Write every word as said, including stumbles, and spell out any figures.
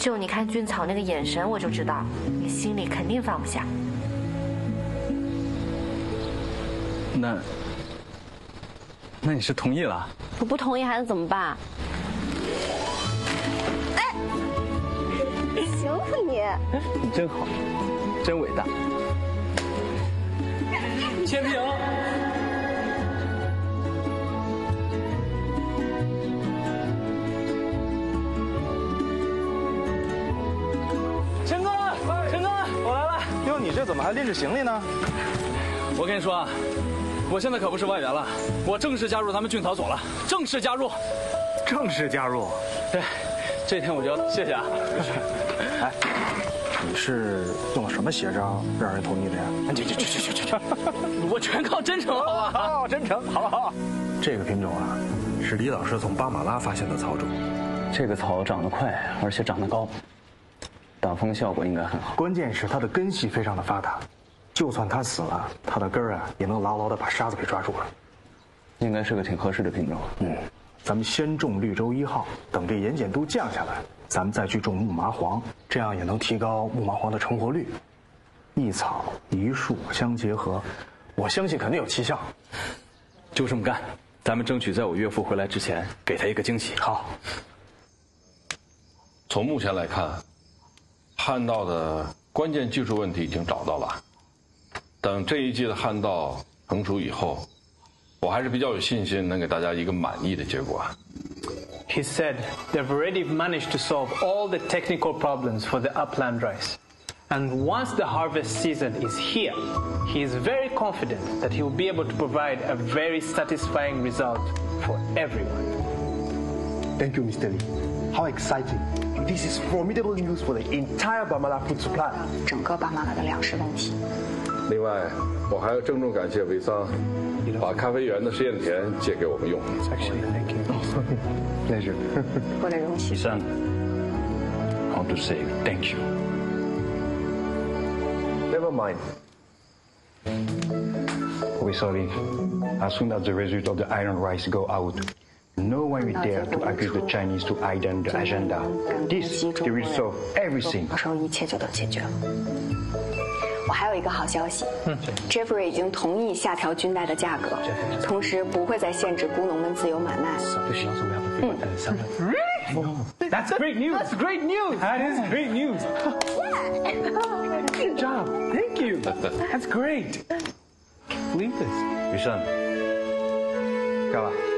就你看俊草那个眼神，我就知道你心里肯定放不下。 那，那你是同意了？ 我不同意还能怎么办？哎，行啊你！ 你真好，真伟大。千平。 你这怎么还拎着行李呢？ 我跟你说啊，我现在可不是外援了，我正式加入咱们俊草所了，正式加入， 正式加入。 对，这天我就要谢谢啊。 哎，你是用了什么邪招让人同意的呀？ 去去去去去去！我全靠真诚，好吧？ 好，真诚，好好。这个品种啊，是李老师从巴马拉发现的草种。 这个草长得快，而且长得高。 打风效果应该很好， 关键是它的根系非常的发达，就算它死了，它的根儿啊也能牢牢的把沙子给抓住了， 应该是个挺合适的品种。 嗯，咱们先种绿洲一号，等这盐碱度降下来，咱们再去种木麻黄，这样也能提高木麻黄的成活率。一草一树相结合，我相信肯定有奇效。 就这么干，咱们争取在我岳父回来之前给他一个惊喜。 好。 从目前来看。 旱稻的关键技术问题已经找到了，等这一季的旱稻成熟以后，我还是比较有信心能给大家一个满意的结果。 He said they've already managed to solve all the technical problems for the upland rice. And once the harvest season is here, he is very confident that he will be able to provide a very satisfying result for everyone. Thank you, Mister Lee. How exciting! This is formidable news for the entire Bamala food supply. 整个巴马拉的粮食问题。 另外，我还要郑重感谢维桑，把咖啡园的实验田借给我们用。 Actually, thank you. Pleasure. 我的荣幸。 医生 ，I want to say thank you. Never mind. We sorry. As soon as the result of the iron rice go out. No one will dare to accuse the Chinese to hide the agenda. This they will solve everything. 到时候一切就都解决了。我还有一个好消息，嗯 ，Jeffrey 已经同意下调军贷的价格，同时不会再限制工农们自由买卖。 嗯 That's great news. That's great news. That is great news. Good job. Thank you. That's great. Believe this. 雨生，干吧。